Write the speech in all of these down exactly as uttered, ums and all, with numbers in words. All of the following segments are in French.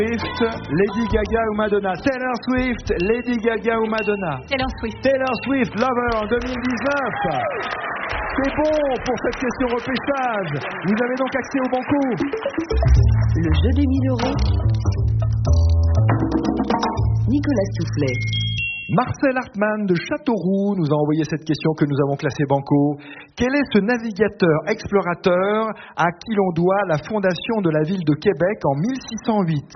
Swift, Lady Gaga ou Madonna. Taylor Swift, Lady Gaga ou Madonna. Taylor Swift. Taylor Swift, Lover en deux mille dix-neuf. C'est bon pour cette question repêchage. Vous avez donc accès au banco. Le jeu des mille euros. Nicolas Soufflet. Marcel Hartmann de Châteauroux nous a envoyé cette question que nous avons classée banco. Quel est ce navigateur explorateur à qui l'on doit la fondation de la ville de Québec en mille six cent huit?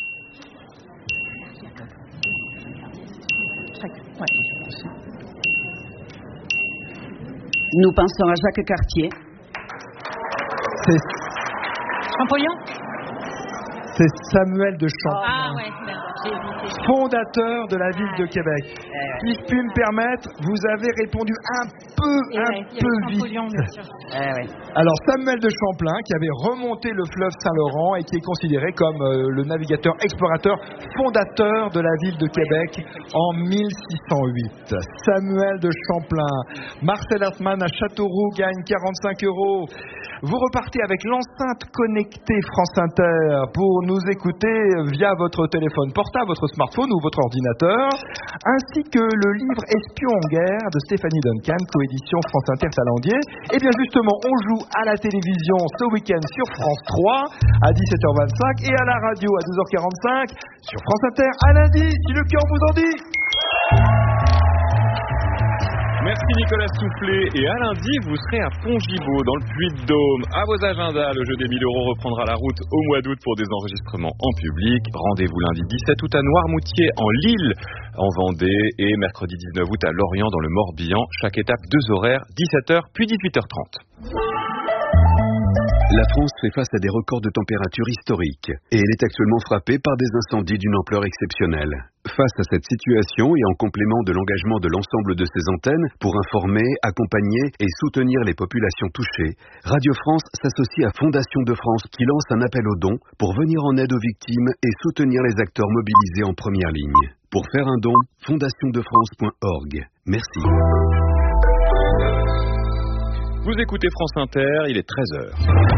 Nous pensons à Jacques Cartier. C'est, Champollion. c'est Samuel de Champlain. Ah ouais, j'ai hésité. Fondateur de la ville de Québec. Si je puis me permettre, vous avez répondu un peu, Et un ouais, il y a peu le vite. Champollion, bien sûr. Eh ouais. Alors Samuel de Champlain, qui avait remonté le fleuve Saint-Laurent et qui est considéré comme euh, le navigateur explorateur fondateur de la ville de Québec en mille six cent huit. Samuel de Champlain. Marcel Hartmann à Châteauroux gagne quarante-cinq euros. Vous repartez avec l'enceinte connectée France Inter pour nous écouter via votre téléphone portable, votre smartphone ou votre ordinateur, ainsi que le livre Espion en guerre de Stéphanie Duncan, coédition France Inter Talendier. Et bien justement, on joue à la télévision ce week-end sur France trois à dix-sept heures vingt-cinq et à la radio à douze heures quarante-cinq sur France Inter à lundi, si le cœur vous en dit. Merci Nicolas Soufflet. Et à lundi, vous serez à Pont-Gibaud, dans le Puy-de-Dôme. À vos agendas, le jeu des mille euros reprendra la route au mois d'août pour des enregistrements en public. Rendez-vous lundi dix-sept août à Noirmoutier, en Lille, en Vendée, et mercredi dix-neuf août à Lorient, dans le Morbihan. Chaque étape, deux horaires, dix-sept heures puis dix-huit heures trente. La France fait face à des records de température historiques et elle est actuellement frappée par des incendies d'une ampleur exceptionnelle. Face à cette situation et en complément de l'engagement de l'ensemble de ses antennes pour informer, accompagner et soutenir les populations touchées, Radio France s'associe à Fondation de France qui lance un appel aux dons pour venir en aide aux victimes et soutenir les acteurs mobilisés en première ligne. Pour faire un don, fondation de france point org. Merci. Vous écoutez France Inter, il est treize heures.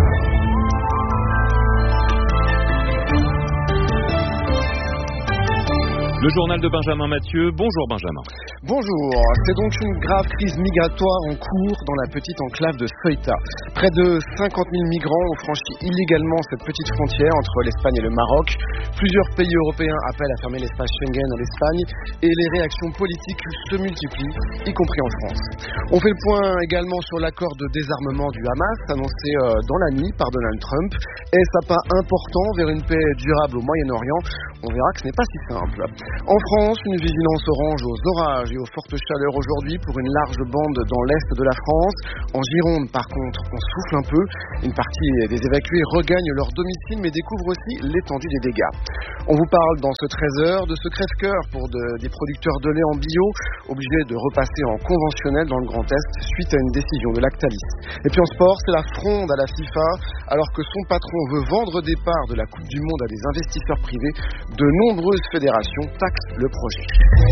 Le journal de Benjamin Mathieu. Bonjour Benjamin. Bonjour. C'est donc une grave crise migratoire en cours dans la petite enclave de Ceuta. Près de cinquante mille migrants ont franchi illégalement cette petite frontière entre l'Espagne et le Maroc. Plusieurs pays européens appellent à fermer l'espace Schengen en Espagne et les réactions politiques se multiplient, y compris en France. On fait le point également sur l'accord de désarmement du Hamas annoncé dans la nuit par Donald Trump. Est-ce un pas important vers une paix durable au Moyen-Orient? On verra que ce n'est pas si simple. En France, une vigilance orange aux orages et aux fortes chaleurs aujourd'hui pour une large bande dans l'est de la France. En Gironde, par contre, on souffle un peu. Une partie des évacués regagnent leur domicile mais découvrent aussi l'étendue des dégâts. On vous parle dans ce treize heures de ce crève-cœur pour de, des producteurs de lait en bio, obligés de repasser en conventionnel dans le Grand Est suite à une décision de Lactalis. Et puis en sport, c'est la fronde à la FIFA. Alors que son patron veut vendre des parts de la Coupe du Monde à des investisseurs privés, de nombreuses fédérations taxent le projet.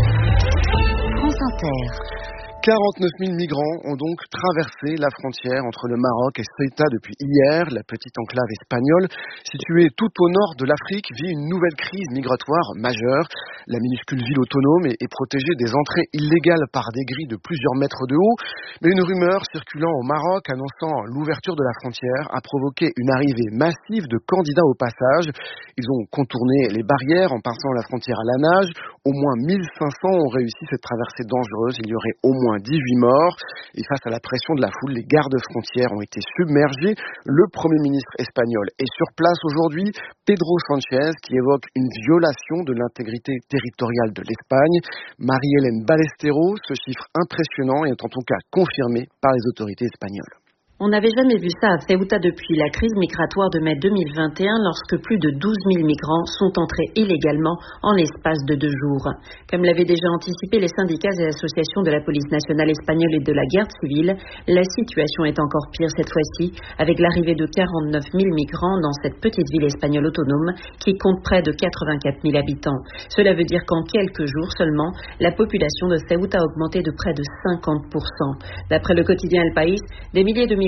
France Inter. quarante-neuf mille migrants ont donc traversé la frontière entre le Maroc et Ceuta depuis hier. La petite enclave espagnole, située tout au nord de l'Afrique, vit une nouvelle crise migratoire majeure. La minuscule ville autonome est protégée des entrées illégales par des grilles de plusieurs mètres de haut. Mais une rumeur circulant au Maroc annonçant l'ouverture de la frontière a provoqué une arrivée massive de candidats au passage. Ils ont contourné les barrières en passant la frontière à la nage. Au moins mille cinq cents ont réussi cette traversée dangereuse. Il y aurait au moins dix-huit morts. Et face à la pression de la foule, les gardes-frontières ont été submergés. Le Premier ministre espagnol est sur place aujourd'hui, Pedro Sánchez, qui évoque une violation de l'intégrité territoriale de l'Espagne. Marie-Hélène Ballesteros, ce chiffre impressionnant est en tout cas confirmé par les autorités espagnoles. On n'avait jamais vu ça à Ceuta depuis la crise migratoire de mai deux mille vingt et un, lorsque plus de douze mille migrants sont entrés illégalement en l'espace de deux jours. Comme l'avaient déjà anticipé les syndicats et associations de la police nationale espagnole et de la garde civile, la situation est encore pire cette fois-ci, avec l'arrivée de quarante-neuf mille migrants dans cette petite ville espagnole autonome qui compte près de quatre-vingt-quatre mille habitants. Cela veut dire qu'en quelques jours seulement, la population de Ceuta a augmenté de près de cinquante pour cent. D'après le quotidien El País, des milliers de migrants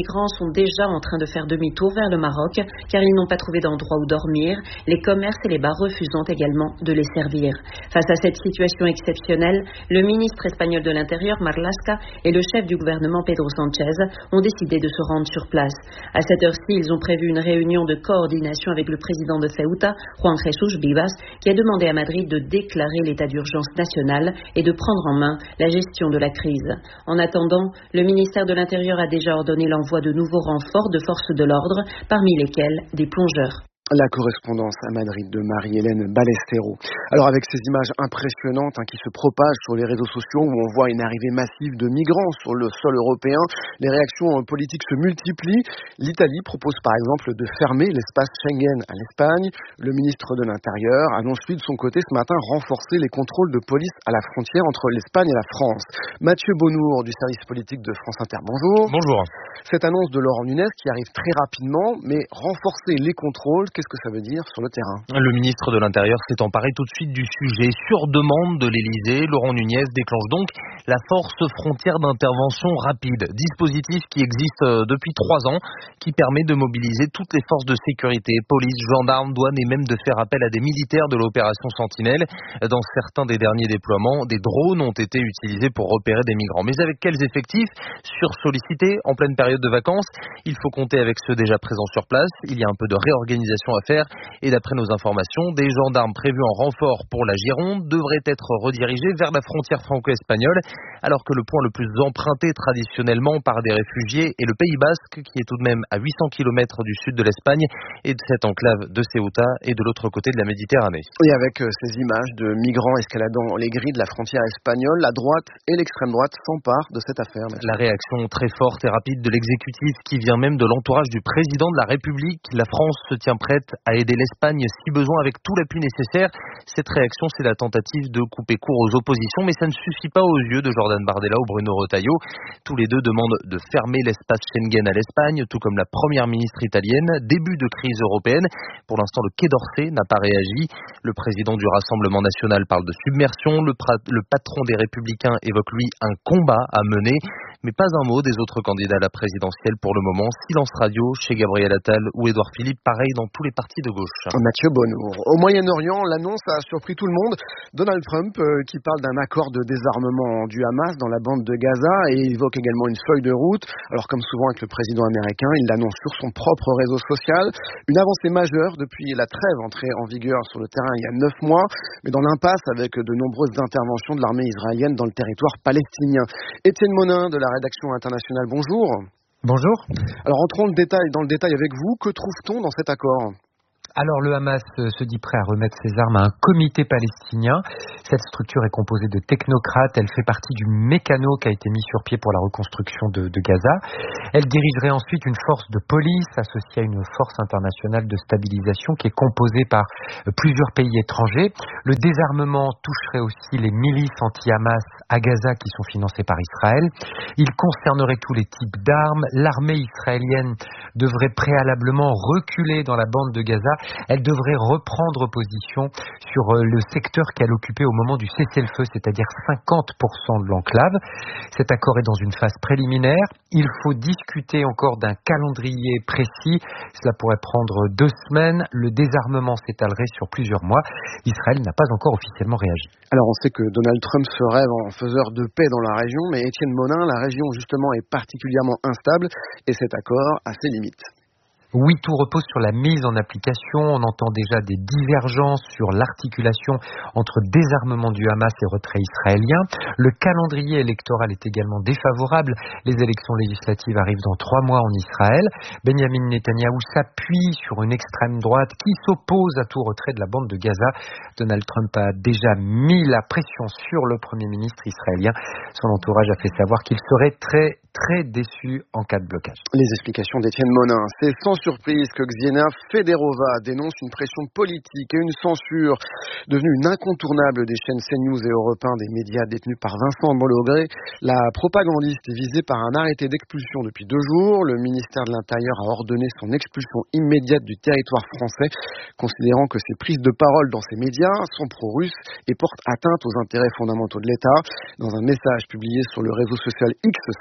migrants sont déjà en train de faire demi-tour vers le Maroc car ils n'ont pas trouvé d'endroit où dormir, les commerces et les bars refusant également de les servir. Face à cette situation exceptionnelle, le ministre espagnol de l'Intérieur, Marlaska, et le chef du gouvernement, Pedro Sánchez, ont décidé de se rendre sur place. À cette heure-ci, ils ont prévu une réunion de coordination avec le président de Ceuta, Juan Jesús Vivas, qui a demandé à Madrid de déclarer l'état d'urgence national et de prendre en main la gestion de la crise. En attendant, le ministère de l'Intérieur a déjà ordonné l'envoi de nouveaux renforts de forces de l'ordre, parmi lesquels des plongeurs. La correspondance à Madrid de Marie-Hélène Ballestero. Alors avec ces images impressionnantes hein, qui se propagent sur les réseaux sociaux où on voit une arrivée massive de migrants sur le sol européen, les réactions politiques se multiplient. L'Italie propose par exemple de fermer l'espace Schengen à l'Espagne. Le ministre de l'Intérieur annonce lui de son côté ce matin renforcer les contrôles de police à la frontière entre l'Espagne et la France. Mathieu Bonnour du service politique de France Inter, bonjour. Bonjour. Cette annonce de Laurent Nunez qui arrive très rapidement, mais renforcer les contrôles, qu'est-ce que ça veut dire sur le terrain? Le ministre de l'Intérieur s'est emparé tout de suite du sujet. Sur demande de l'Élysée, Laurent Nunez déclenche donc la force frontière d'intervention rapide, dispositif qui existe depuis trois ans, qui permet de mobiliser toutes les forces de sécurité, police, gendarmes, douane et même de faire appel à des militaires de l'opération Sentinelle. Dans certains des derniers déploiements, des drones ont été utilisés pour repérer des migrants. Mais avec quels effectifs? Sursollicités en pleine période de vacances, il faut compter avec ceux déjà présents sur place. Il y a un peu de réorganisation à faire et d'après nos informations, des gendarmes prévus en renfort pour la Gironde devraient être redirigés vers la frontière franco-espagnole, alors que le point le plus emprunté traditionnellement par des réfugiés est le Pays Basque, qui est tout de même à huit cents kilomètres du sud de l'Espagne et de cette enclave de Ceuta et de l'autre côté de la Méditerranée. Et avec ces images de migrants escaladant les grilles de la frontière espagnole, la droite et l'extrême droite s'emparent de cette affaire. Merci. La réaction très forte et rapide de l'exécutif qui vient même de l'entourage du président de la République. La France se tient prête à aider l'Espagne si besoin avec tout l'appui nécessaire. Cette réaction, c'est la tentative de couper court aux oppositions, mais ça ne suffit pas aux yeux de Jordan Bardella ou Bruno Retailleau. Tous les deux demandent de fermer l'espace Schengen à l'Espagne, tout comme la première ministre italienne. Début de crise européenne. Pour l'instant, le Quai d'Orsay n'a pas réagi. Le président du Rassemblement national parle de submersion. Le, pra- le patron des Républicains évoque, lui, un combat à mener. Mais pas un mot des autres candidats à la présidentielle pour le moment. Silence radio chez Gabriel Attal ou Édouard Philippe, pareil dans tous les partis de gauche. Mathieu Bonnour. Au Moyen-Orient, l'annonce a surpris tout le monde. Donald Trump euh, qui parle d'un accord de désarmement du Hamas dans la bande de Gaza et évoque également une feuille de route. Alors comme souvent avec le président américain, il l'annonce sur son propre réseau social. Une avancée majeure depuis la trêve entrée en vigueur sur le terrain il y a neuf mois, mais dans l'impasse avec de nombreuses interventions de l'armée israélienne dans le territoire palestinien. Étienne Monin de la rédaction internationale, bonjour. Bonjour. Alors entrons le détail, dans le détail avec vous. Que trouve-t-on dans cet accord ? Alors le Hamas se dit prêt à remettre ses armes à un comité palestinien. Cette structure est composée de technocrates. Elle fait partie du mécano qui a été mis sur pied pour la reconstruction de, de Gaza. Elle dirigerait ensuite une force de police associée à une force internationale de stabilisation qui est composée par plusieurs pays étrangers. Le désarmement toucherait aussi les milices anti-Hamas à Gaza qui sont financées par Israël. Il concernerait tous les types d'armes. L'armée israélienne devrait préalablement reculer dans la bande de Gaza. Elle devrait reprendre position sur le secteur qu'elle occupait au moment du cessez-le-feu, c'est-à-dire cinquante pour cent de l'enclave. Cet accord est dans une phase préliminaire. Il faut discuter encore d'un calendrier précis. Cela pourrait prendre deux semaines. Le désarmement s'étalerait sur plusieurs mois. Israël n'a pas encore officiellement réagi. Alors on sait que Donald Trump se rêve en faiseur de paix dans la région, mais Étienne Monin, la région justement est particulièrement instable et cet accord a ses limites. Oui, tout repose sur la mise en application. On entend déjà des divergences sur l'articulation entre désarmement du Hamas et retrait israélien. Le calendrier électoral est également défavorable. Les élections législatives arrivent dans trois mois en Israël. Benjamin Netanyahou s'appuie sur une extrême droite qui s'oppose à tout retrait de la bande de Gaza. Donald Trump a déjà mis la pression sur le Premier ministre israélien. Son entourage a fait savoir qu'il serait très très déçu en cas de blocage. Les explications d'Étienne Monin. C'est sans surprise que Xiena Federova dénonce une pression politique et une censure devenue une incontournable des chaînes CNews et Europe un, des médias détenus par Vincent Bolloré. La propagandiste est visée par un arrêté d'expulsion depuis deux jours. Le ministère de l'Intérieur a ordonné son expulsion immédiate du territoire français, considérant que ses prises de parole dans ces médias sont pro-russes et portent atteinte aux intérêts fondamentaux de l'État. Dans un message publié sur le réseau social X ce matin,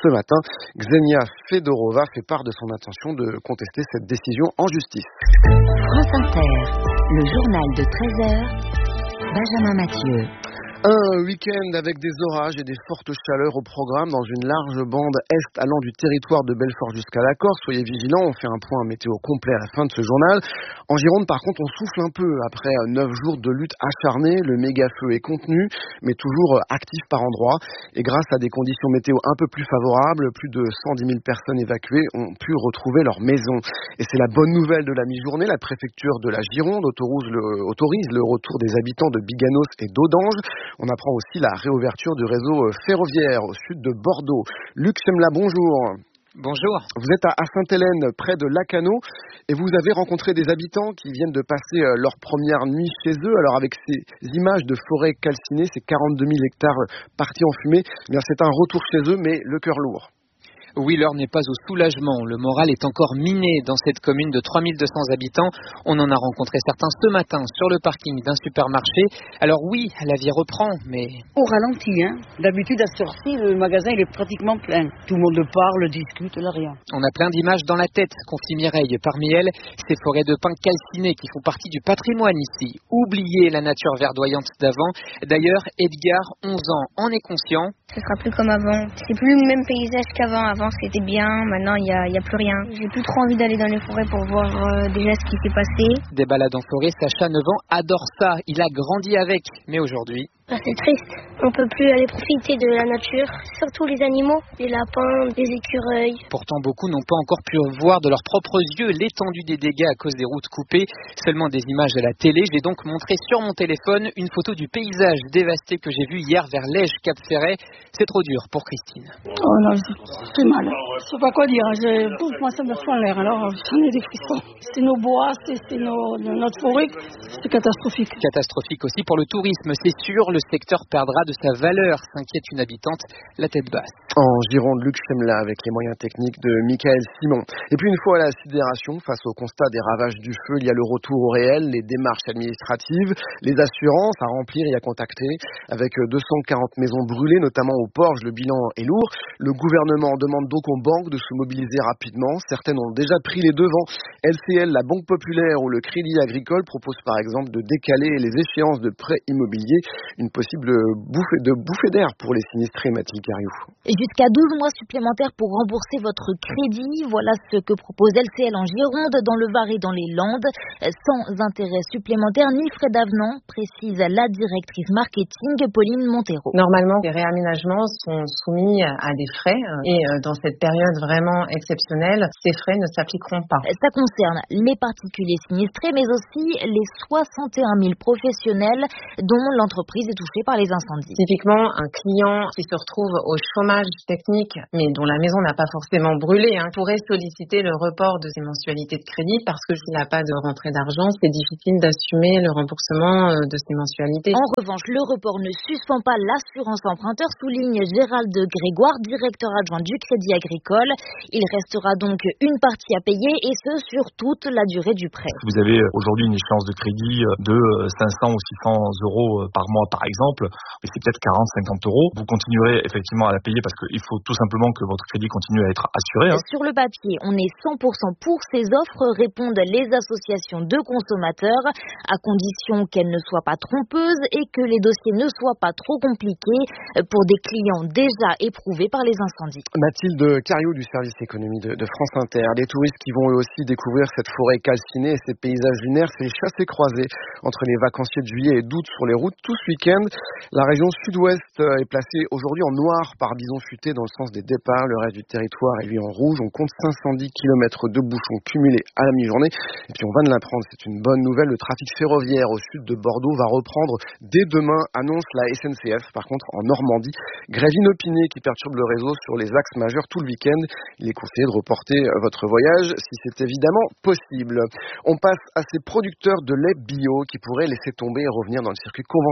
Ksenia Fedorova fait part de son intention de contester cette décision en justice. France Inter, le journal de treize heures, Benjamin Mathieu. Un week-end avec des orages et des fortes chaleurs au programme dans une large bande est allant du territoire de Belfort jusqu'à la Corse. Soyez vigilants, on fait un point météo complet à la fin de ce journal. En Gironde, par contre, on souffle un peu. Après neuf jours de lutte acharnée, le méga-feu est contenu, mais toujours actif par endroits. Et grâce à des conditions météo un peu plus favorables, plus de cent dix mille personnes évacuées ont pu retrouver leur maison. Et c'est la bonne nouvelle de la mi-journée. La préfecture de la Gironde autorise le, autorise le retour des habitants de Biganos et d'Audange. On apprend aussi la réouverture du réseau ferroviaire au sud de Bordeaux. Luc Semla, bonjour. Bonjour. Vous êtes à Sainte-Hélène, près de Lacanau, et vous avez rencontré des habitants qui viennent de passer leur première nuit chez eux. Alors avec ces images de forêts calcinées, ces quarante-deux mille hectares partis en fumée, eh bien c'est un retour chez eux, mais le cœur lourd. Oui, l'heure n'est pas au soulagement. Le moral est encore miné dans cette commune de trois mille deux cents habitants. On en a rencontré certains ce matin sur le parking d'un supermarché. Alors oui, la vie reprend, mais... Au ralenti, hein. D'habitude, à cette heure-ci, le magasin il est pratiquement plein. Tout le monde parle, discute, là rien. On a plein d'images dans la tête, confie Mireille. Parmi elles, ces forêts de pins calcinés qui font partie du patrimoine ici. Oubliez la nature verdoyante d'avant. D'ailleurs, Edgar, onze ans, en est conscient. Ce sera plus comme avant. C'est plus le même paysage qu'avant. Avant, c'était bien. Maintenant, il n'y a, y a plus rien. J'ai plus trop envie d'aller dans les forêts pour voir euh, déjà ce qui s'est passé. Des balades en forêt, Sacha, neuf ans, adore ça. Il a grandi avec. Mais aujourd'hui... Ah, c'est triste. On peut plus aller profiter de la nature. Surtout les animaux. Les lapins, les écureuils. Pourtant, beaucoup n'ont pas encore pu voir de leurs propres yeux l'étendue des dégâts à cause des routes coupées. Seulement des images à la télé. J'ai donc montré sur mon téléphone une photo du paysage dévasté que j'ai vu hier vers Lège-Cap-Ferret. C'est trop dur pour Christine. Oh non, c'est mal. Je sais pas quoi dire. Je... Moi, ça me fout en l'air. Alors, j'en ai des frissons. C'est nos bois, c'est, c'est nos... notre forêt. C'est catastrophique. Catastrophique aussi pour le tourisme, c'est sûr. Le secteur perdra de sa valeur, s'inquiète une habitante, la tête basse. En Gironde, Luc Semla avec les moyens techniques de Michael Simon. Et puis une fois à la sidération, face au constat des ravages du feu, il y a le retour au réel, les démarches administratives, les assurances à remplir et à contacter. Avec deux cent quarante maisons brûlées, notamment au Porge, le bilan est lourd. Le gouvernement demande donc aux banques de se mobiliser rapidement. Certaines ont déjà pris les devants. L C L, la Banque Populaire ou le Crédit Agricole proposent par exemple de décaler les échéances de prêts immobiliers. Une possible bouffée de bouffée d'air pour les sinistrés, Mathilde Cariou. Jusqu'à douze mois supplémentaires pour rembourser votre crédit, voilà ce que propose L C L en Gironde, dans le Var et dans les Landes, sans intérêt supplémentaire ni frais d'avenant, précise la directrice marketing Pauline Montero. Normalement, les réaménagements sont soumis à des frais et dans cette période vraiment exceptionnelle, ces frais ne s'appliqueront pas. Ça concerne les particuliers sinistrés, mais aussi les soixante et un mille professionnels dont l'entreprise est touchée par les incendies. Typiquement, un client qui se retrouve au chômage technique, mais dont la maison n'a pas forcément brûlé, hein, pourrait solliciter le report de ses mensualités de crédit parce que s'il n'a pas de rentrée d'argent, c'est difficile d'assumer le remboursement de ses mensualités. En revanche, le report ne suspend pas l'assurance emprunteur, souligne Gérald Grégoire, directeur adjoint du Crédit Agricole. Il restera donc une partie à payer et ce sur toute la durée du prêt. Vous avez aujourd'hui une échéance de crédit de cinq cents ou six cents euros par mois par exemple, mais c'est peut-être quarante à cinquante euros. Vous continuerez effectivement à la payer parce qu'il faut tout simplement que votre crédit continue à être assuré. Hein. Sur le papier, on est cent pour cent pour ces offres, répondent les associations de consommateurs, à condition qu'elles ne soient pas trompeuses et que les dossiers ne soient pas trop compliqués pour des clients déjà éprouvés par les incendies. Mathilde Cariou du service économie de, de France Inter. Les touristes qui vont eux aussi découvrir cette forêt calcinée et ces paysages lunaires, c'est les chassés-croisés entre les vacanciers de juillet et d'août sur les routes tout ce week-end. La région sud-ouest est placée aujourd'hui en noir par bison futé dans le sens des départs. Le reste du territoire est lui en rouge. On compte cinq cent dix kilomètres de bouchons cumulés à la mi-journée. Et puis on va de l'apprendre, c'est une bonne nouvelle. Le trafic ferroviaire au sud de Bordeaux va reprendre dès demain, annonce la S N C F. Par contre, en Normandie, grève inopinée qui perturbe le réseau sur les axes majeurs tout le week-end. Il est conseillé de reporter votre voyage si c'est évidemment possible. On passe à ces producteurs de lait bio qui pourraient laisser tomber et revenir dans le circuit conventionnel.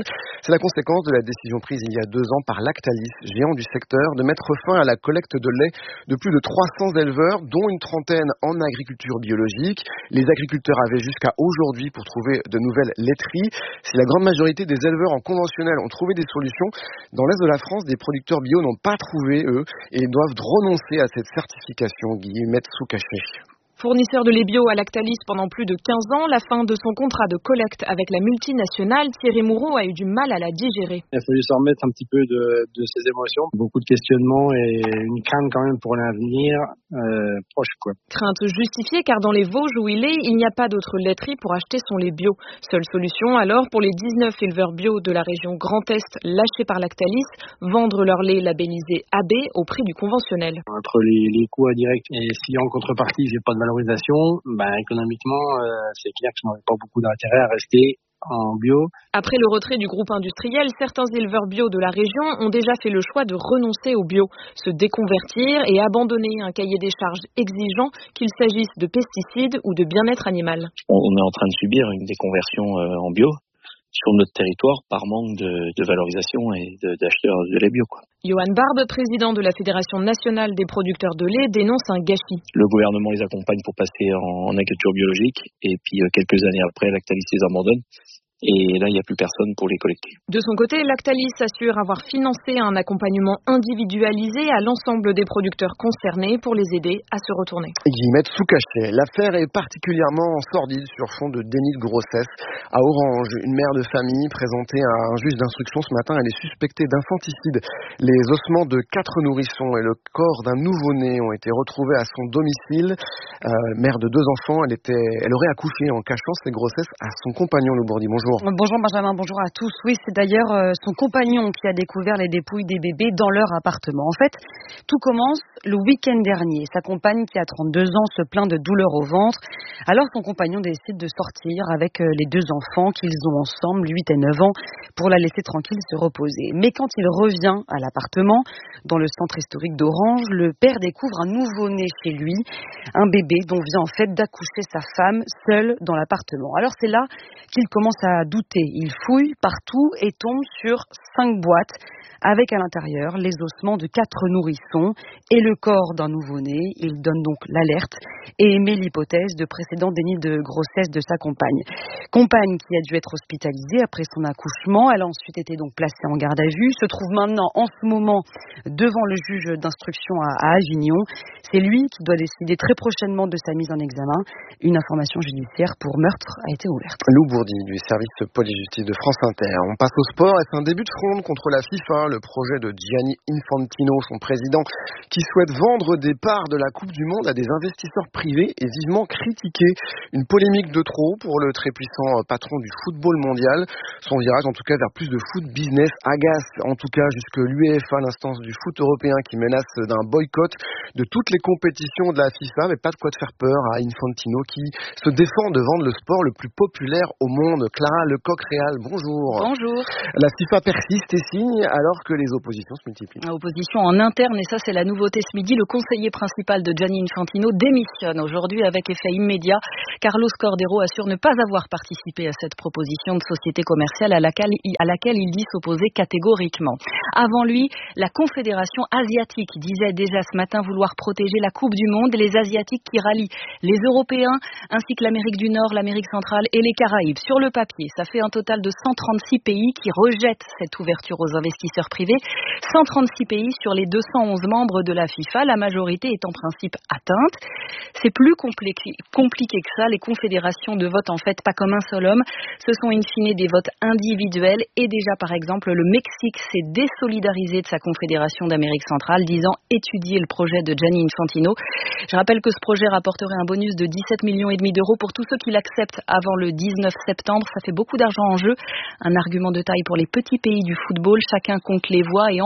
C'est la conséquence de la décision prise il y a deux ans par Lactalis, géant du secteur, de mettre fin à la collecte de lait de plus de trois cents éleveurs, dont une trentaine en agriculture biologique. Les agriculteurs avaient jusqu'à aujourd'hui pour trouver de nouvelles laiteries. Si la grande majorité des éleveurs en conventionnel ont trouvé des solutions, dans l'Est de la France, des producteurs bio n'ont pas trouvé, eux, et doivent renoncer à cette certification. Guillemette Soukaché. Fournisseur de lait bio à Lactalis pendant plus de quinze ans, la fin de son contrat de collecte avec la multinationale, Thierry Moureau a eu du mal à la digérer. Il a fallu s'en remettre un petit peu de, de ses émotions. Beaucoup de questionnements et une crainte quand même pour l'avenir euh, proche, quoi. Crainte justifiée car dans les Vosges où il est, il n'y a pas d'autre laiterie pour acheter son lait bio. Seule solution alors pour les dix-neuf éleveurs bio de la région Grand Est lâchés par Lactalis, vendre leur lait labellisé A B au prix du conventionnel. Entre les, les coûts indirects et si en contrepartie j'ai pas de valorisation, ben, économiquement, euh, c'est clair que je n'aurais pas beaucoup d'intérêt à rester en bio. Après le retrait du groupe industriel, certains éleveurs bio de la région ont déjà fait le choix de renoncer au bio, se déconvertir et abandonner un cahier des charges exigeant, qu'il s'agisse de pesticides ou de bien-être animal. On est en train de subir une déconversion en bio sur notre territoire par manque de, de valorisation et de, d'acheteurs de lait bio, quoi. Johan Barbe, président de la Fédération nationale des producteurs de lait, dénonce un gâchis. Le gouvernement les accompagne pour passer en, en agriculture biologique et puis euh, quelques années après, Lactalis les abandonne. Et là, il n'y a plus personne pour les collecter. De son côté, Lactalis assure avoir financé un accompagnement individualisé à l'ensemble des producteurs concernés pour les aider à se retourner. Guillemette Soukaché. L'affaire est particulièrement sordide sur fond de déni de grossesse. À Orange, une mère de famille présentée à un juge d'instruction ce matin, elle est suspectée d'infanticide. Les ossements de quatre nourrissons et le corps d'un nouveau-né ont été retrouvés à son domicile. Euh, mère de deux enfants, elle, était, elle aurait accouché en cachant ses grossesses à son compagnon, Loubourdi. Bonjour. Bonjour Benjamin, bonjour à tous. Oui, c'est d'ailleurs euh, son compagnon qui a découvert les dépouilles des bébés dans leur appartement. En fait, tout commence le week-end dernier. Sa compagne, qui a trente-deux ans, se plaint de douleurs au ventre. Alors son compagnon décide de sortir avec euh, les deux enfants qu'ils ont ensemble, huit et neuf ans, pour la laisser tranquille se reposer. Mais quand il revient à l'appartement, dans le centre historique d'Orange, le père découvre un nouveau-né chez lui, un bébé dont vient en fait d'accoucher sa femme seule dans l'appartement. Alors c'est là qu'il commence à douter. Il fouille partout et tombe sur cinq boîtes avec à l'intérieur les ossements de quatre nourrissons et le corps d'un nouveau-né. Il donne donc l'alerte et émet l'hypothèse de précédent déni de grossesse de sa compagne. Compagne qui a dû être hospitalisée après son accouchement. Elle a ensuite été donc placée en garde à vue, se trouve maintenant en ce moment devant le juge d'instruction à, à Avignon. C'est lui qui doit décider très prochainement de sa mise en examen. Une information judiciaire pour meurtre a été ouverte. Loubourdi du service police-justice de France Inter. On passe au sport et c'est un début de fronde contre la FIFA. Le projet de Gianni Infantino, son président, qui souhaite vendre des parts de la Coupe du Monde à des investisseurs privés, est vivement critiqué. Une polémique de trop pour le très puissant patron du football mondial. Son virage, en tout cas, vers plus de foot business agace, en tout cas, jusque l'UEFA, l'instance du foot européen, qui menace d'un boycott de toutes les compétitions de la FIFA, mais pas de quoi de faire peur à Infantino, qui se défend de vendre le sport le plus populaire au monde. Clara Lecoq-Réal, bonjour. Bonjour. La FIFA persiste et signe alors que les oppositions se multiplient. Opposition en interne, et ça c'est la nouveauté ce midi. Le conseiller principal de Gianni Infantino démissionne aujourd'hui avec effet immédiat. Carlos Cordero assure ne pas avoir participé à cette proposition de société commerciale à laquelle, à laquelle il dit s'opposer catégoriquement. Avant lui, la Confédération asiatique disait déjà ce matin vouloir protéger la Coupe du Monde. Les Asiatiques qui rallient les Européens ainsi que l'Amérique du Nord, l'Amérique centrale et les Caraïbes. Sur le papier, ça fait un total de cent trente-six pays qui rejettent cette ouverture aux investisseurs privés. cent trente-six pays sur les deux cent onze membres de la FIFA, la majorité est en principe atteinte. C'est plus compliqué, compliqué que ça. Les confédérations de vote, en fait, pas comme un seul homme. Ce sont in fine des votes individuels. Et déjà, par exemple, le Mexique s'est désolidarisé de sa confédération d'Amérique centrale, disant étudier le projet de Gianni Infantino. Je rappelle que ce projet rapporterait un bonus de dix-sept millions et demi d'euros pour tous ceux qui l'acceptent avant le dix-neuf septembre. Ça fait beaucoup d'argent en jeu. Un argument de taille pour les petits pays du football. Chacun compte les voix et en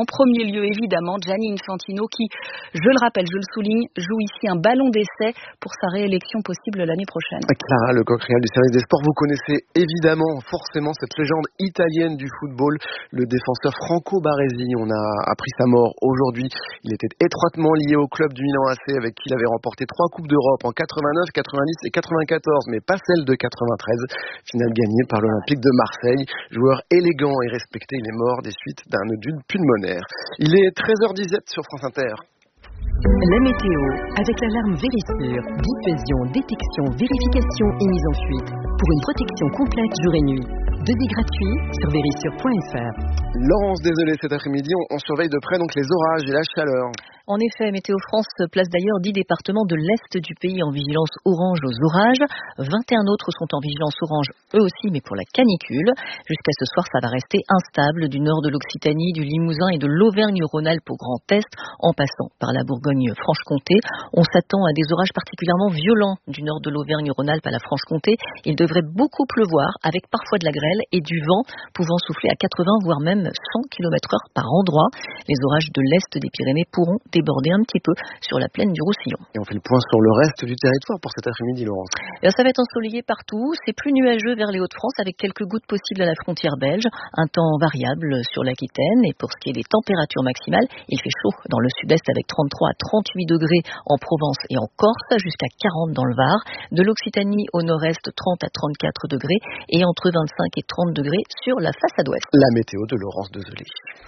premier lieu, évidemment, Gianni Infantino qui, je le rappelle, je le souligne, joue ici un ballon d'essai pour sa réélection possible l'année prochaine. Clara Lecoq-Réal du service des sports, vous connaissez évidemment, forcément, cette légende italienne du football, le défenseur Franco Baresi. On a appris sa mort aujourd'hui. Il était étroitement lié au club du Milan A C avec qui il avait remporté trois Coupes d'Europe en quatre-vingt-neuf, quatre-vingt-dix et quatre-vingt-quatorze, mais pas celle de quatre-vingt-treize, finale gagnée par l'Olympique de Marseille. Joueur élégant et respecté, il est mort des suites d'un nodule pulmonaire. Il est treize heures dix-sept sur France Inter. La météo, avec l'alarme Vérissure, diffusion, détection, vérification et mise en fuite, pour une protection complète jour et nuit. Devis gratuit sur vérissure point f r. Laurence, désolé, cet après-midi, on, on surveille de près donc les orages et la chaleur. En effet, Météo France place d'ailleurs dix départements de l'Est du pays en vigilance orange aux orages. vingt et un autres sont en vigilance orange, eux aussi, mais pour la canicule. Jusqu'à ce soir, ça va rester instable du nord de l'Occitanie, du Limousin et de l'Auvergne-Rhône-Alpes au Grand Est, en passant par la Bourgogne-Franche-Comté. On s'attend à des orages particulièrement violents du nord de l'Auvergne-Rhône-Alpes à la Franche-Comté. Il devrait beaucoup pleuvoir, avec parfois de la grêle et du vent pouvant souffler à quatre-vingts, voire même cent kilomètres heure par endroit. Les orages de l'Est des Pyrénées pourront déborder un petit peu sur la plaine du Roussillon. Et on fait le point sur le reste du territoire pour cet après-midi, Laurence. Et ça va être ensoleillé partout. C'est plus nuageux vers les Hauts-de-France avec quelques gouttes possibles à la frontière belge. Un temps variable sur l'Aquitaine. Et pour ce qui est des températures maximales, il fait chaud dans le sud-est avec trente-trois à trente-huit degrés en Provence et en Corse, jusqu'à quarante dans le Var. De l'Occitanie au nord-est, trente à trente-quatre degrés et entre vingt-cinq et trente degrés sur la façade ouest. La météo de Laurence Dezelay.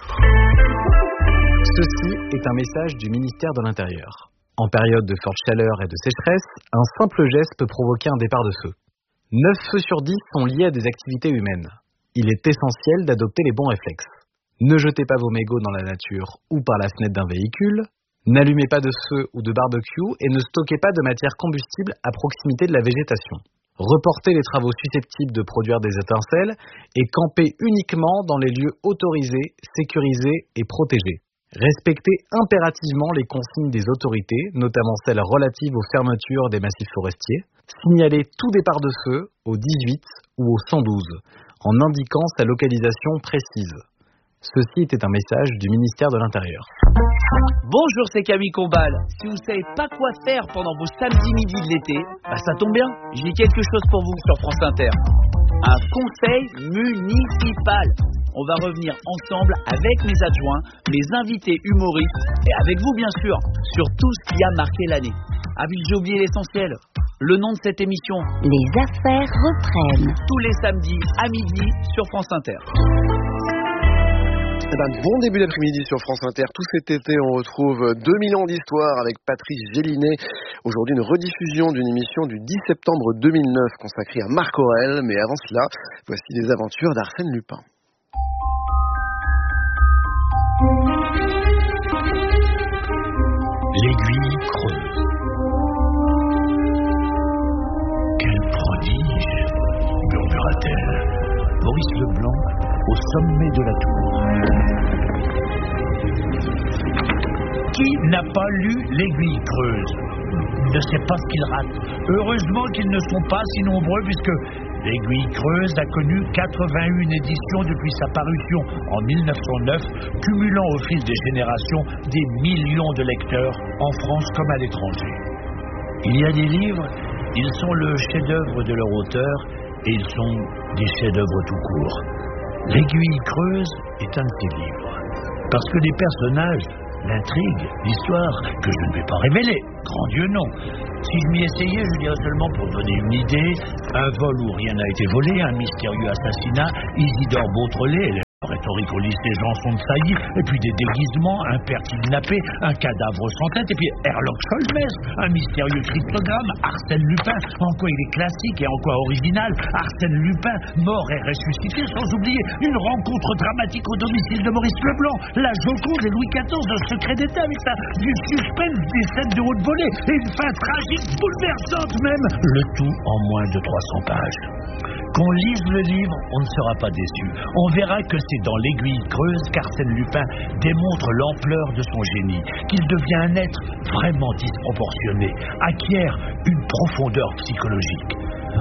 Ceci est un message du ministère de l'Intérieur. En période de forte chaleur et de sécheresse, un simple geste peut provoquer un départ de feu. neuf feux sur dix sont liés à des activités humaines. Il est essentiel d'adopter les bons réflexes. Ne jetez pas vos mégots dans la nature ou par la fenêtre d'un véhicule. N'allumez pas de feu ou de barbecue et ne stockez pas de matière combustible à proximité de la végétation. Reportez les travaux susceptibles de produire des étincelles et campez uniquement dans les lieux autorisés, sécurisés et protégés. Respectez impérativement les consignes des autorités, notamment celles relatives aux fermetures des massifs forestiers. Signalez tout départ de feu au dix-huit ou au cent douze, en indiquant sa localisation précise. Ceci était un message du ministère de l'Intérieur. Bonjour, c'est Camille Combal. Si vous savez pas quoi faire pendant vos samedis midi de l'été, bah ça tombe bien, j'ai quelque chose pour vous sur France Inter. Un conseil municipal. On va revenir ensemble avec mes adjoints, mes invités humoristes et avec vous bien sûr, sur tout ce qui a marqué l'année. Ah oui, j'ai oublié l'essentiel. Le nom de cette émission. Les affaires reprennent. Tous les samedis à midi sur France Inter. Eh ben, bon début d'après-midi sur France Inter. Tout cet été, on retrouve deux mille ans d'histoire avec Patrice Gélinet. Aujourd'hui, une rediffusion d'une émission du dix septembre deux mille neuf consacrée à Marc Aurèle. Mais avant cela, voici les aventures d'Arsène Lupin. L'aiguille creuse. Quel prodige, murmura-t-elle. Maurice Leblanc, au sommet de la tour. Qui n'a pas lu L'aiguille creuse ne sait pas ce qu'il rate. Heureusement qu'ils ne sont pas si nombreux, puisque L'Aiguille creuse a connu quatre-vingt-un éditions depuis sa parution en mille neuf cent neuf, cumulant au fil des générations des millions de lecteurs en France comme à l'étranger. Il y a des livres, ils sont le chef-d'œuvre de leur auteur et ils sont des chefs-d'œuvre tout court. L'Aiguille creuse est un de ces livres, parce que les personnages, l'intrigue, l'histoire, que je ne vais pas révéler, grand Dieu non. Si je m'y essayais, je dirais seulement pour donner une idée, un vol où rien n'a été volé, un mystérieux assassinat, Isidore Beautrelet, rhétorique au lycée Janson de Sailly, et puis des déguisements, un père kidnappé, un cadavre sans tête, et puis Herlock Sholmès, un mystérieux cryptogramme, Arsène Lupin, en quoi il est classique et en quoi original, Arsène Lupin, mort et ressuscité, sans oublier une rencontre dramatique au domicile de Maurice Leblanc, la Joconde et Louis quatorze, un secret d'État avec ça, du suspense, des scènes de haute volée, et une fin tragique, bouleversante même, le tout en moins de trois cents pages. Qu'on lise le livre, on ne sera pas déçu. On verra que c'est dans L'Aiguille creuse qu'Arsène Lupin démontre l'ampleur de son génie, qu'il devient un être vraiment disproportionné, acquiert une profondeur psychologique.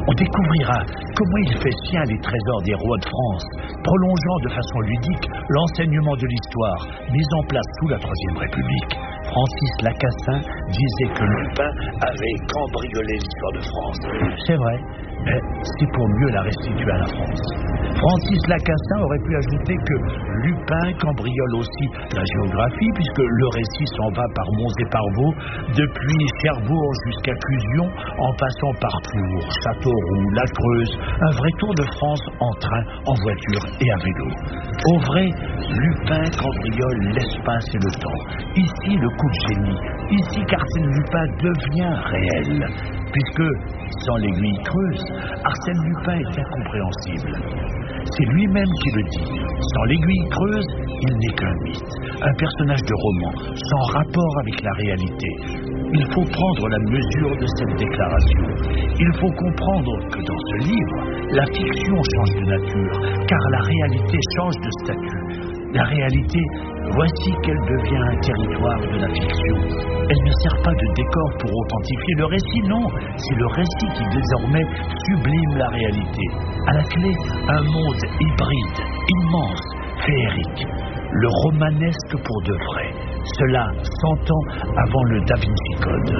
On découvrira comment il fait sien les trésors des rois de France, prolongeant de façon ludique l'enseignement de l'histoire mis en place sous la Troisième République. Francis Lacassin disait que Lupin avait cambriolé l'histoire de France. C'est vrai, mais c'est pour mieux la restituer à la France. Francis Lacassin aurait pu ajouter que Lupin cambriole aussi la géographie, puisque le récit s'en va par monts et par vaux, depuis Cherbourg jusqu'à Clusion, en passant par Tours, Châteauroux, La Creuse, un vrai tour de France en train, en voiture et à vélo. Au vrai, Lupin cambriole l'espace et le temps. Ici, le coup de génie. Ici, qu'Arsène Lupin devient réel, puisque, sans l'aiguille creuse, Arsène Lupin est incompréhensible. C'est lui-même qui le dit. Sans l'aiguille creuse, il n'est qu'un mythe, un personnage de roman, sans rapport avec la réalité. Il faut prendre la mesure de cette déclaration. Il faut comprendre que dans ce livre, la fiction change de nature, car la réalité change de statut. La réalité, voici qu'elle devient un territoire de la fiction. Elle ne sert pas de décor pour authentifier le récit, non. C'est le récit qui désormais sublime la réalité. À la clé, un monde hybride, immense, féerique. Le romanesque pour de vrai. Cela cent ans avant le Da Vinci Code.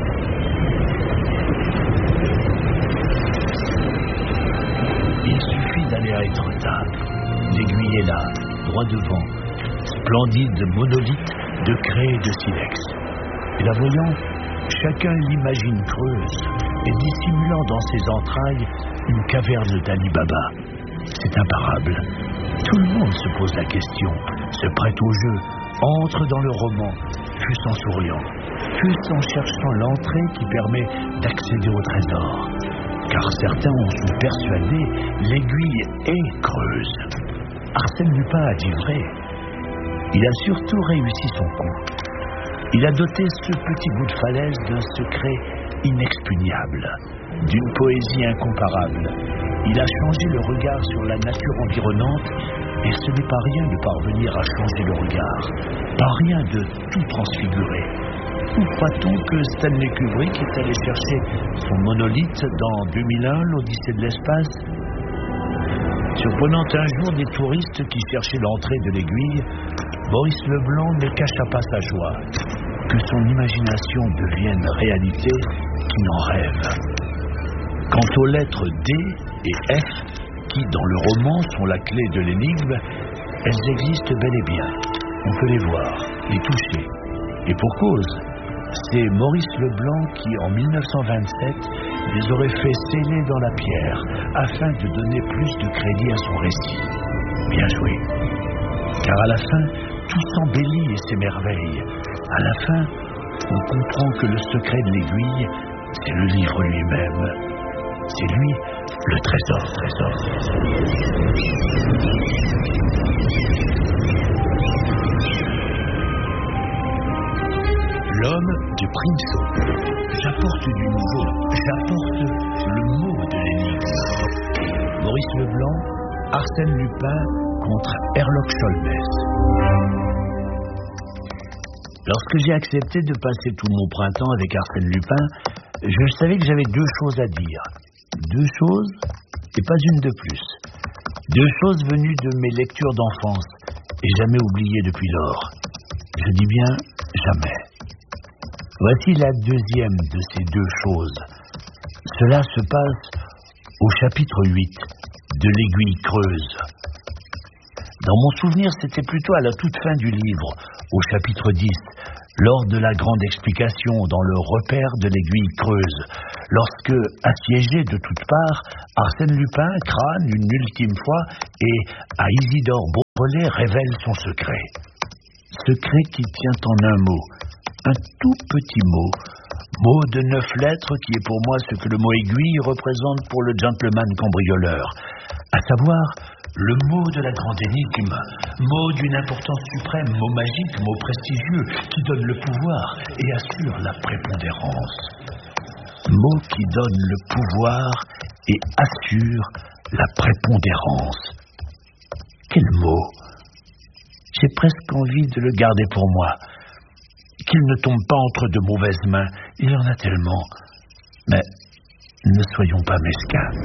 Il suffit d'aller à Étretat. L'aiguille est là, droit devant, splendide monolithe de craie et de silex. Et la voyant, chacun l'imagine creuse et dissimulant dans ses entrailles une caverne d'Ali Baba. C'est imparable. Tout le monde se pose la question, se prête au jeu, entre dans le roman, fût-ce en souriant, fût-ce en cherchant l'entrée qui permet d'accéder au trésor. Car certains en sont persuadés, l'aiguille est creuse. Arsène Lupin a dit vrai. Il a surtout réussi son coup. Il a doté ce petit bout de falaise d'un secret inexpugnable, d'une poésie incomparable. Il a changé le regard sur la nature environnante, et ce n'est pas rien de parvenir à changer le regard, pas rien de tout transfigurer. Où croit-on que Stanley Kubrick est allé chercher son monolithe dans deux mille un, l'Odyssée de l'espace? Surprenant un jour des touristes qui cherchaient l'entrée de l'aiguille, Maurice Leblanc ne cacha pas sa joie. Que son imagination devienne réalité, qu'il en rêve. Quant aux lettres D et F, qui dans le roman sont la clé de l'énigme, elles existent bel et bien. On peut les voir, les toucher. Et pour cause, c'est Maurice Leblanc qui, en mille neuf cent vingt-sept, les aurait fait sceller dans la pierre, afin de donner plus de crédit à son récit. Bien joué. Car à la fin, tout s'embellit et s'émerveille. À la fin, on comprend que le secret de l'aiguille, c'est le livre lui-même. C'est lui, le trésor, trésor. L'homme de Princeau. J'apporte du nouveau, j'apporte le mot de l'énigme. Maurice Leblanc, Arsène Lupin contre Herlock Sholmès. Lorsque j'ai accepté de passer tout mon printemps avec Arsène Lupin, je savais que j'avais deux choses à dire. Deux choses, et pas une de plus. Deux choses venues de mes lectures d'enfance, et jamais oubliées depuis lors. Je dis bien jamais. Voici la deuxième de ces deux choses. Cela se passe au chapitre huit de l'Aiguille creuse. Dans mon souvenir, c'était plutôt à la toute fin du livre, au chapitre dix, lors de la grande explication dans le repère de l'Aiguille creuse, lorsque, assiégé de toutes parts, Arsène Lupin crâne une ultime fois et, à Isidore Beautrelet, révèle son secret. Secret qui tient en un mot, un tout petit mot, mot de neuf lettres qui est pour moi ce que le mot aiguille représente pour le gentleman cambrioleur, à savoir le mot de la grande énigme, mot d'une importance suprême, mot magique, mot prestigieux, qui donne le pouvoir et assure la prépondérance. Mot qui donne le pouvoir et assure la prépondérance. Quel mot! J'ai presque envie de le garder pour moi. Qu'il ne tombe pas entre de mauvaises mains, il y en a tellement. Mais Ne soyons pas mesquins.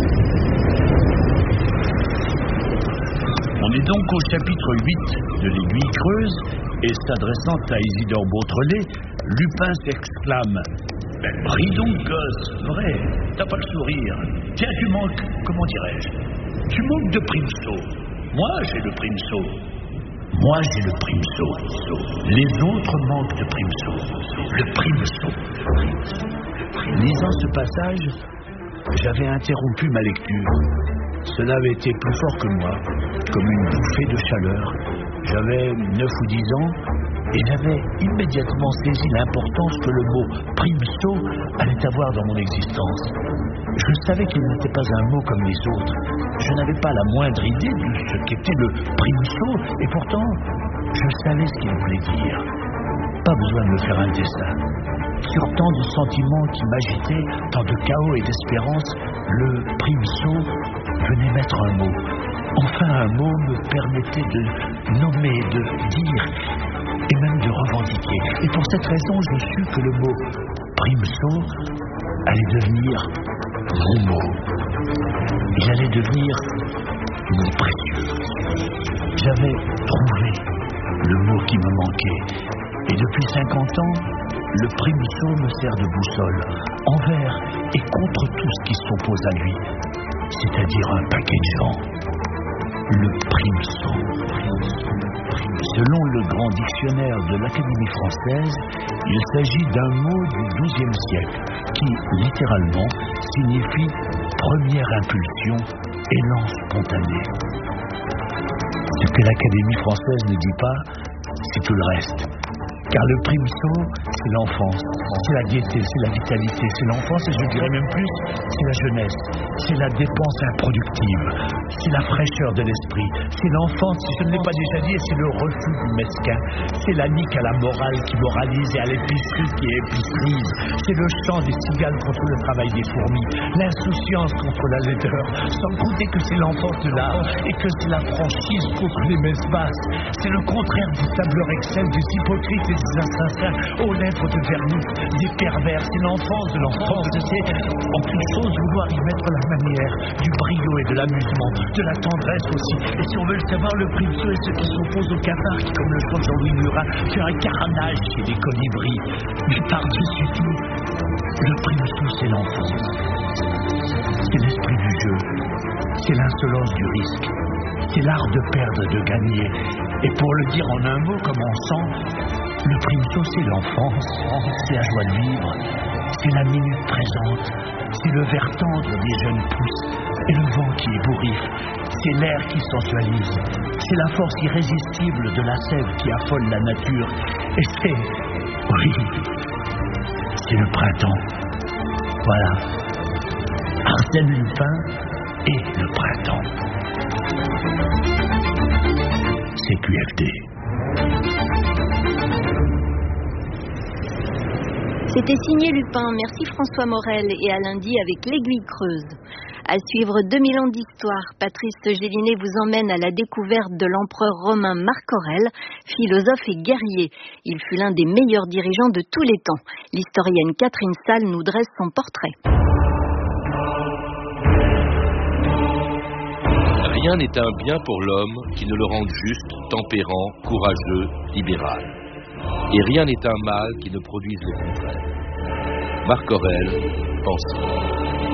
On est donc au chapitre huit de l'Aiguille creuse, et s'adressant à Isidore Beautrelet, Lupin s'exclame: ben, ris donc, gosse, vrai, t'as pas le sourire. Tiens, tu manques, comment dirais-je, tu manques de Primso. Moi, j'ai le Primso. Moi, j'ai le Primso. Les autres manquent de Primso. Le Primso. Lisant ce passage, j'avais interrompu ma lecture. Cela avait été plus fort que moi, comme une bouffée de chaleur. J'avais neuf ou dix ans et j'avais immédiatement saisi l'importance que le mot Primso allait avoir dans mon existence. Je savais qu'il n'était pas un mot comme les autres. Je n'avais pas la moindre idée de ce qu'était le Primso, et pourtant, je savais ce qu'il voulait dire. Pas besoin de me faire un dessin. Sur tant de sentiments qui m'agitaient, tant de chaos et d'espérance, le Primso venait mettre un mot. Enfin, un mot me permettait de nommer, de dire, et même de revendiquer. Et pour cette raison, je sus que le mot Primso allait devenir mon mot. Il allait devenir mon précieux. J'avais trouvé le mot qui me manquait. Et depuis cinquante ans, le Primso me sert de boussole, envers et contre tout ce qui s'oppose à lui, c'est-à-dire un paquet de gens. Le Primso. Selon le grand dictionnaire de l'Académie française, il s'agit d'un mot du douzième siècle qui, littéralement, signifie première impulsion, élan spontané. Ce que l'Académie française ne dit pas, c'est tout le reste. Car le Primso, c'est l'enfance, c'est la gaieté, c'est la vitalité, c'est l'enfance, et je dirais même plus, c'est la jeunesse, c'est la dépense improductive, c'est la fraîcheur de l'esprit, c'est l'enfance, si je ne l'ai pas déjà dit, et c'est le refus du mesquin, c'est la nique à la morale qui moralise et à l'épicerie qui épicerise, c'est le chant des cigales contre le travail des fourmis, l'insouciance contre la laideur, sans compter que c'est l'enfance de l'art, et que c'est la franchise contre les messes basses, c'est le contraire du tableur Excel, des hypocrites et des assassins aux lèvres de vernis, des pervers, c'est l'enfance de l'enfance, c'est en toute chose vouloir y mettre la manière, du brio et de l'amusement, de la tendresse aussi. Et si on veut le savoir, le Primso est ce qui s'oppose au cafard qui, comme le chante Jean-Louis Murat, fait un carnage chez les colibris. Mais par-dessus tout, le Primso, c'est l'enfance. C'est l'esprit du jeu, c'est l'insolence du risque, c'est l'art de perdre et de gagner. Et pour le dire en un mot, comme on sent, le Primso, c'est l'enfance, c'est la joie de vivre, c'est la minute présente, c'est le vert tendre des jeunes pousses et le vent qui ébouriffe, c'est l'air qui sensualise, c'est la force irrésistible de la sève qui affole la nature, et c'est, oui, c'est le printemps. Voilà, Arsène Lupin et le printemps. C Q F D. C'était signé Lupin. Merci François Morel, et à lundi avec l'Aiguille creuse. À suivre deux mille ans d'histoire, Patrice Gélinet vous emmène à la découverte de l'empereur romain Marc Aurèle, philosophe et guerrier. Il fut l'un des meilleurs dirigeants de tous les temps. L'historienne Catherine Salle nous dresse son portrait. Rien n'est un bien pour l'homme qui ne le rende juste, tempérant, courageux, libéral. Et rien n'est un mal qui ne produise le contraire. Marc Aurèle, pensez.